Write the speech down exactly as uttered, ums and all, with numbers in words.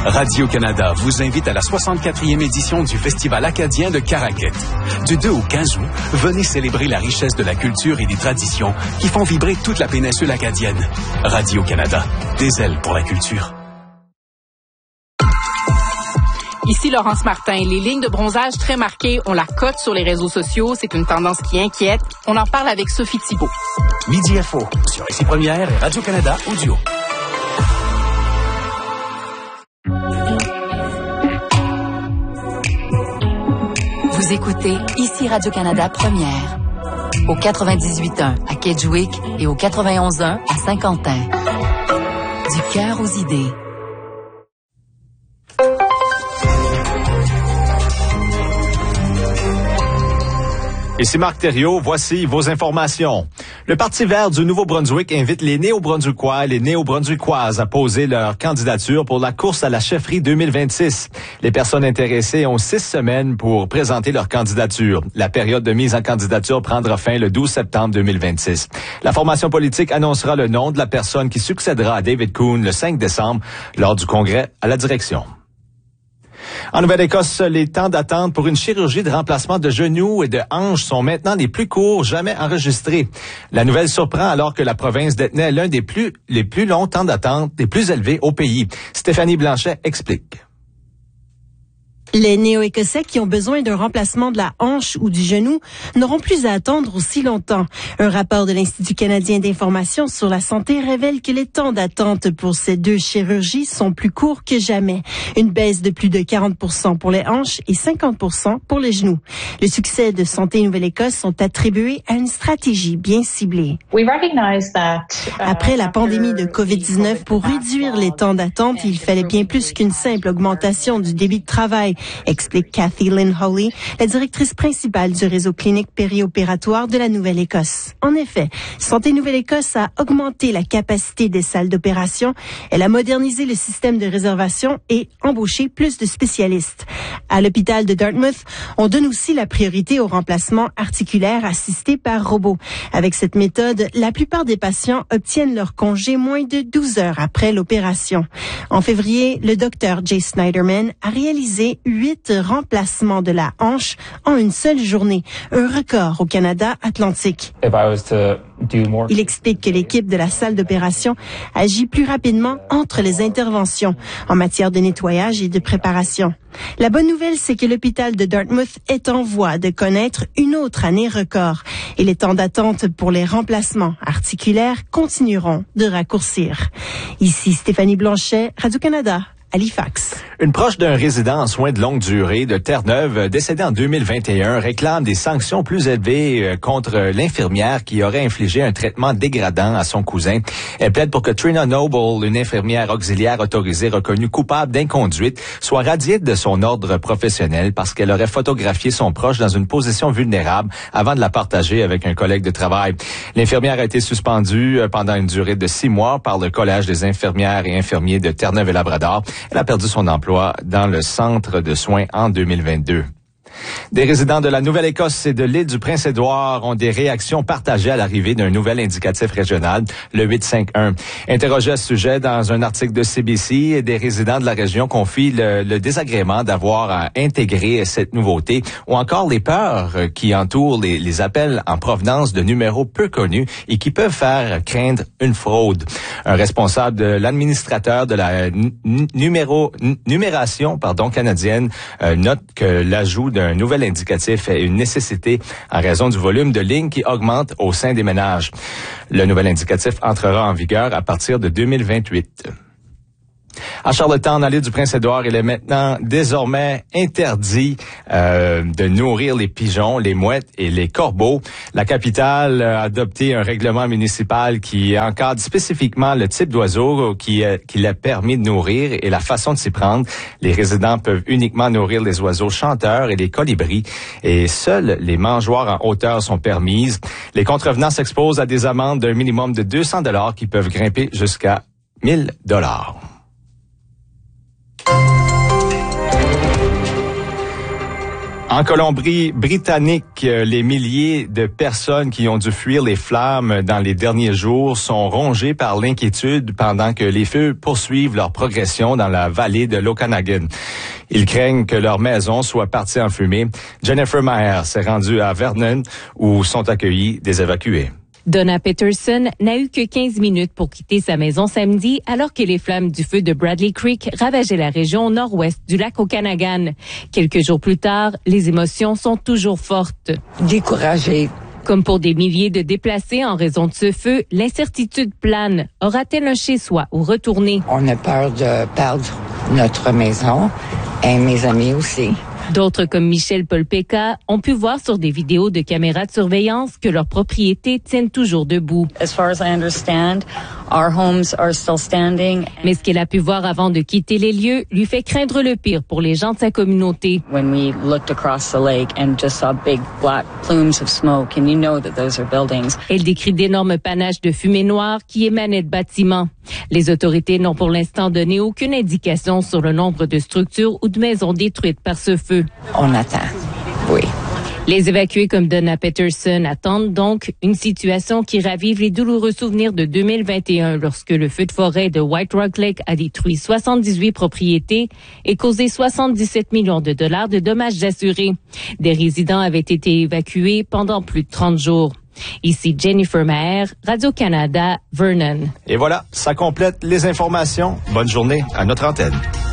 Radio-Canada vous invite à la soixante-quatrième édition du Festival acadien de Caraquet. Du deux au quinze août, venez célébrer la richesse de la culture et des traditions qui font vibrer toute la péninsule acadienne. Radio-Canada, des ailes pour la culture. Ici Laurence Martin. Les lignes de bronzage très marquées, on la cote sur les réseaux sociaux. C'est une tendance qui inquiète. On en parle avec Sophie Thibault. Midi F O sur Ici Première et Radio-Canada Audio. Vous écoutez Ici Radio-Canada Première. Au quatre-vingt-dix-huit point un à Kedgewick et au quatre-vingt-onze point un à Saint-Quentin. Du cœur aux idées. Ici Marc Thériault, voici vos informations. Le Parti vert du Nouveau-Brunswick invite les Néo-Brunswickois et les Néo-Brunswickoises à poser leur candidature pour la course à la chefferie deux mille vingt-six. Les personnes intéressées ont six semaines pour présenter leur candidature. La période de mise en candidature prendra fin le douze septembre deux mille vingt-six. La formation politique annoncera le nom de la personne qui succédera à David Coon le cinq décembre lors du congrès à la direction. En Nouvelle-Écosse, les temps d'attente pour une chirurgie de remplacement de genoux et de hanches sont maintenant les plus courts jamais enregistrés. La nouvelle surprend alors que la province détenait l'un des plus, les plus longs temps d'attente, les plus élevés au pays. Stéphanie Blanchet explique. Les Néo-Écossais qui ont besoin d'un remplacement de la hanche ou du genou n'auront plus à attendre aussi longtemps. Un rapport de l'Institut canadien d'information sur la santé révèle que les temps d'attente pour ces deux chirurgies sont plus courts que jamais. Une baisse de plus de quarante pour cent pour les hanches et cinquante pour cent pour les genoux. Le succès de Santé Nouvelle-Écosse sont attribués à une stratégie bien ciblée. Après la pandémie de covid dix-neuf, pour réduire les temps d'attente, il fallait bien plus qu'une simple augmentation du débit de travail, explique Cathy Lynn Hawley, la directrice principale du réseau clinique périopératoire de la Nouvelle-Écosse. En effet, Santé Nouvelle-Écosse a augmenté la capacité des salles d'opération, elle a modernisé le système de réservation et embauché plus de spécialistes. À l'hôpital de Dartmouth, on donne aussi la priorité au remplacement articulaire assisté par robot. Avec cette méthode, la plupart des patients obtiennent leur congé moins de douze heures après l'opération. En février, le docteur Jay Snyderman a réalisé huit remplacements de la hanche en une seule journée, un record au Canada atlantique. Il explique que l'équipe de la salle d'opération agit plus rapidement entre les interventions en matière de nettoyage et de préparation. La bonne nouvelle, c'est que l'hôpital de Dartmouth est en voie de connaître une autre année record et les temps d'attente pour les remplacements articulaires continueront de raccourcir. Ici Stéphanie Blanchet, Radio-Canada. Halifax. Une proche d'un résident en soins de longue durée de Terre-Neuve, décédé en deux mille vingt et un, réclame des sanctions plus élevées contre l'infirmière qui aurait infligé un traitement dégradant à son cousin. Elle plaide pour que Trina Noble, une infirmière auxiliaire autorisée reconnue coupable d'inconduite, soit radiée de son ordre professionnel parce qu'elle aurait photographié son proche dans une position vulnérable avant de la partager avec un collègue de travail. L'infirmière a été suspendue pendant une durée de six mois par le Collège des infirmières et infirmiers de Terre-Neuve et Labrador. Elle a perdu son emploi dans le centre de soins en deux mille vingt-deux. Des résidents de la Nouvelle-Écosse et de l'île du Prince-Édouard ont des réactions partagées à l'arrivée d'un nouvel indicatif régional, le huit cinq un. Interrogés à ce sujet dans un article de C B C, des résidents de la région confient le, le désagrément d'avoir à intégrer cette nouveauté ou encore les peurs qui entourent les, les appels en provenance de numéros peu connus et qui peuvent faire craindre une fraude. Un responsable de l'administrateur de la n- numéro, n- numération pardon, canadienne euh, note que l'ajout d'un un nouvel indicatif est une nécessité en raison du volume de lignes qui augmente au sein des ménages. Le nouvel indicatif entrera en vigueur à partir de deux mille vingt-huit. À Charlottetown, dans l'île du Prince-Édouard, il est maintenant désormais interdit euh, de nourrir les pigeons, les mouettes et les corbeaux. La capitale a adopté un règlement municipal qui encadre spécifiquement le type d'oiseau qui, euh, qui l'a permis de nourrir et la façon de s'y prendre. Les résidents peuvent uniquement nourrir les oiseaux chanteurs et les colibris et seuls les mangeoires en hauteur sont permises. Les contrevenants s'exposent à des amendes d'un minimum de deux cents dollars qui peuvent grimper jusqu'à mille dollars. En Colombie-Britannique, les milliers de personnes qui ont dû fuir les flammes dans les derniers jours sont rongées par l'inquiétude pendant que les feux poursuivent leur progression dans la vallée de l'Okanagan. Ils craignent que leur maison soit partie en fumée. Jennifer Maher s'est rendue à Vernon où sont accueillis des évacués. Donna Peterson n'a eu que quinze minutes pour quitter sa maison samedi alors que les flammes du feu de Bradley Creek ravageaient la région nord-ouest du lac Okanagan. Quelques jours plus tard, les émotions sont toujours fortes. Découragée. Comme pour des milliers de déplacés en raison de ce feu, l'incertitude plane. Aura-t-elle un chez-soi ou retourner? On a peur de perdre notre maison et mes amis aussi. D'autres, comme Michel Polpeca, ont pu voir sur des vidéos de caméras de surveillance que leurs propriétés tiennent toujours debout. As far as I understand, our homes are still standing. Mais ce qu'elle a pu voir avant de quitter les lieux lui fait craindre le pire pour les gens de sa communauté. When we looked across the lake and just saw big black plumes of smoke, and you know that those are buildings. Elle décrit d'énormes panaches de fumée noire qui émanaient de bâtiments. Les autorités n'ont pour l'instant donné aucune indication sur le nombre de structures ou de maisons détruites par ce feu. On attend, oui. Les évacués comme Donna Peterson attendent donc une situation qui ravive les douloureux souvenirs de deux mille vingt et un lorsque le feu de forêt de White Rock Lake a détruit soixante-dix-huit propriétés et causé soixante-dix-sept millions de dollars de dommages assurés. Des résidents avaient été évacués pendant plus de trente jours. Ici Jennifer Maher, Radio-Canada, Vernon. Et voilà, ça complète les informations. Bonne journée à notre antenne.